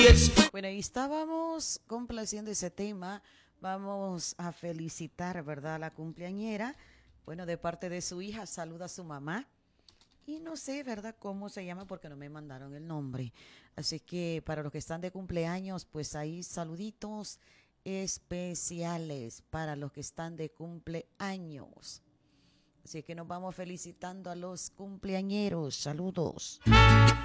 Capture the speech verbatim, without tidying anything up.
Bueno, y estábamos complaciendo ese tema. Vamos a felicitar, ¿verdad?, a la cumpleañera. Bueno, de parte de su hija, saluda a su mamá. Y no sé, ¿verdad?, cómo se llama porque no me mandaron el nombre. Así que para los que están de cumpleaños, pues ahí saluditos especiales para los que están de cumpleaños. Así que nos vamos felicitando a los cumpleañeros. Saludos.